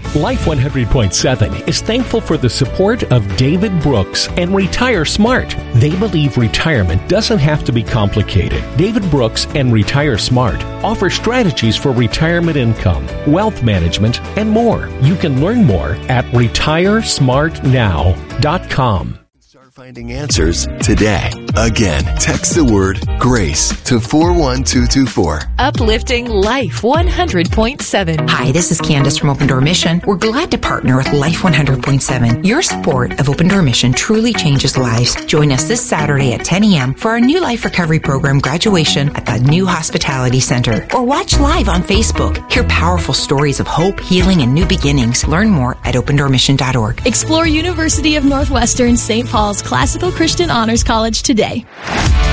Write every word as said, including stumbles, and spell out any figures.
Life one hundred point seven is thankful for the support of David Brooks and Retire Smart. They believe retirement doesn't have to be complicated. David Brooks and Retire Smart offer strategies for retirement income, wealth management, and more. You can learn more at retire smart now dot com. Start finding answers today. Again, text the word GRACE to four one two two four. Uplifting Life one hundred point seven. Hi, this is Candace from Open Door Mission. We're glad to partner with Life one hundred point seven. Your support of Open Door Mission truly changes lives. Join us this Saturday at ten a.m. for our new Life Recovery Program graduation at the New Hospitality Center. Or watch live on Facebook. Hear powerful stories of hope, healing, and new beginnings. Learn more at open door mission dot org. Explore University of Northwestern Saint Paul's Classical Christian Honors College today.